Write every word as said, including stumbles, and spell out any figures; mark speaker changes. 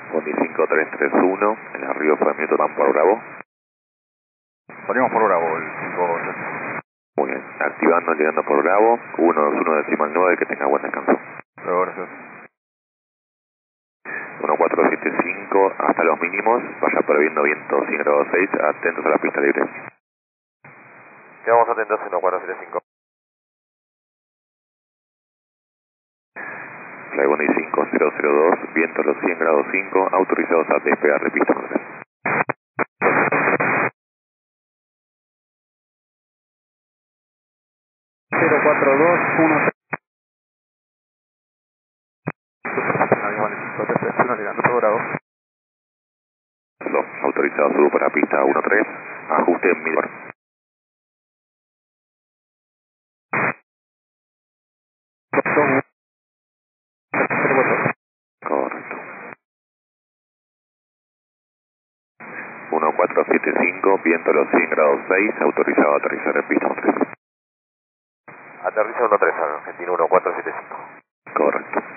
Speaker 1: Bondi cinco tres tres uno, en el río San Minuto, van por Bravo.
Speaker 2: Ponemos por Bravo el cinco tres.
Speaker 1: Muy bien, activando, llegando por Bravo, uno dos uno decimal nueve, que tenga buen descanso.
Speaker 2: Luego, gracias.
Speaker 1: uno cuatro siete cinco, hasta los mínimos, vaya previendo viento cien grados seis, atentos a la pista libre.
Speaker 3: Quedamos atentos, uno cuatro siete cinco.
Speaker 1: Flybondi cinco cero cero dos, viento a los cien grados cinco, autorizados a despegar de pista tres.
Speaker 2: cero cuatro dos uno tres. Llegando por Bravo.
Speaker 1: Autorizado, subo para pista uno tres, ajuste en mil bar. Correcto. uno cuatro siete cinco, viento a los cien grados seis, autorizado a aterrizar en pista uno tres.
Speaker 3: Aterriza uno tres, Argentino uno cuatro siete cinco.
Speaker 1: Correcto.